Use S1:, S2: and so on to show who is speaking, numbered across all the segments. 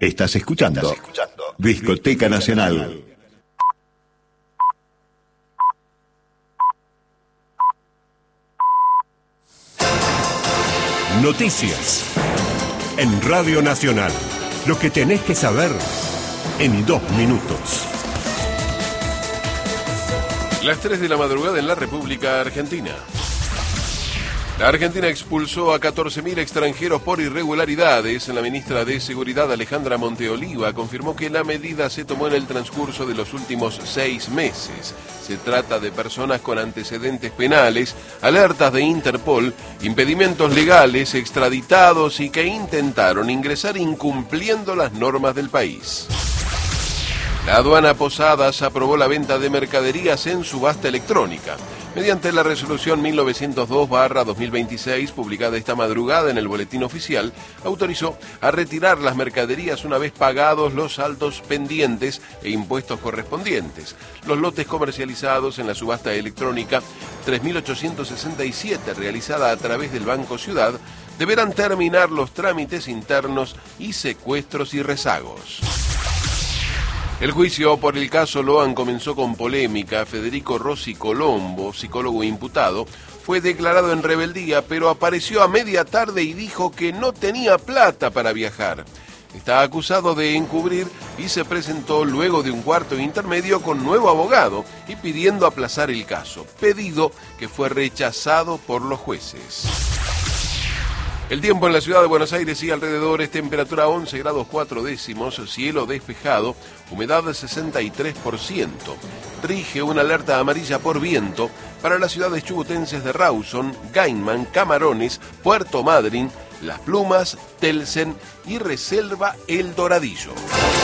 S1: Estás escuchando Discoteca Nacional.
S2: Noticias en Radio Nacional. Lo que tenés que saber en 2 minutos.
S3: Las 3 de la madrugada en la República Argentina. La Argentina expulsó a 14.000 extranjeros por irregularidades. La ministra de Seguridad, Alejandra Monteoliva, confirmó que la medida se tomó en el transcurso de los últimos 6 meses. Se trata de personas con antecedentes penales, alertas de Interpol, impedimentos legales, extraditados y que intentaron ingresar incumpliendo las normas del país. La aduana Posadas aprobó la venta de mercaderías en subasta electrónica. Mediante la resolución 1902/2026, publicada esta madrugada en el Boletín Oficial, autorizó a retirar las mercaderías una vez pagados los saldos pendientes e impuestos correspondientes. Los lotes comercializados en la subasta electrónica 3.867, realizada a través del Banco Ciudad, deberán terminar los trámites internos y secuestros y rezagos. El juicio por el caso Loan comenzó con polémica. Federico Rossi Colombo, psicólogo imputado, fue declarado en rebeldía, pero apareció a media tarde y dijo que no tenía plata para viajar. Está acusado de encubrir y se presentó luego de un cuarto intermedio con nuevo abogado y pidiendo aplazar el caso, pedido que fue rechazado por los jueces. El tiempo en la ciudad de Buenos Aires y alrededores: temperatura 11 grados 4 décimos, cielo despejado, humedad 63%. Rige una alerta amarilla por viento para las ciudades chubutenses de Rawson, Gaiman, Camarones, Puerto Madryn, Las Plumas, Telsen y Reserva El Doradillo.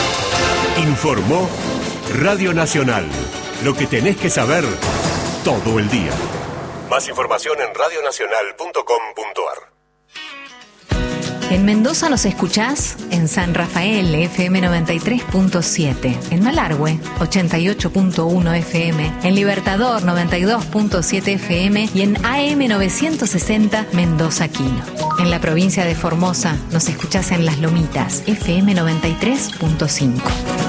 S2: Informó Radio Nacional. Lo que tenés que saber todo el día. Más información en radionacional.com.ar.
S4: En Mendoza nos escuchás en San Rafael, FM 93.7, en Malargüe, 88.1 FM, en Libertador, 92.7 FM y en AM 960 Mendoza Quino. En la provincia de Formosa nos escuchás en Las Lomitas, FM 93.5.